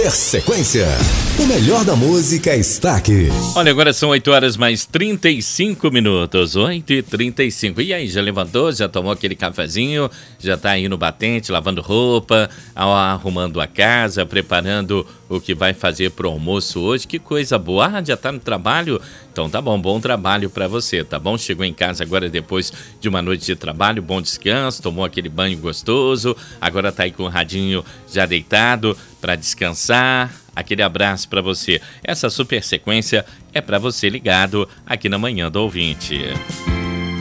Super Sequência. O melhor da música está aqui. Olha, agora são 8 horas mais 35 minutos. 8h35. E aí, já levantou? Já tomou aquele cafezinho? Já tá aí no batente, lavando roupa, arrumando a casa, preparando o que vai fazer pro almoço hoje? Que coisa boa. Ah, já tá no trabalho? Então tá bom, bom trabalho pra você, tá bom? Chegou em casa agora depois de uma noite de trabalho, bom descanso, tomou aquele banho gostoso, agora tá aí com o radinho já deitado pra descansar. Aquele abraço pra você. Essa super sequência é pra você ligado aqui na Manhã do Ouvinte.